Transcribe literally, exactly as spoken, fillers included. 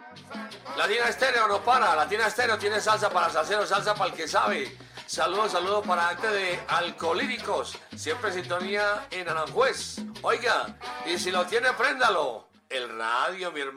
Latina Estéreo no para, Latina Estéreo tiene salsa para salsero, salsa para el que sabe. Saludos, saludos para acte de Alcolíricos, siempre en sintonía en Aranjuez. Oiga, y si lo tiene, préndalo. El radio, mi hermano.